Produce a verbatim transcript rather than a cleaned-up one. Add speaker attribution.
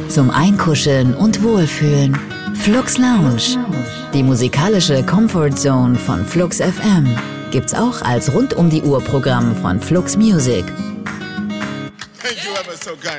Speaker 1: zum Einkuscheln und Wohlfühlen. Flux Lounge, die musikalische Comfort Zone von Flux F M, gibt's auch als Rund-um-die-Uhr-Programm von Flux Music.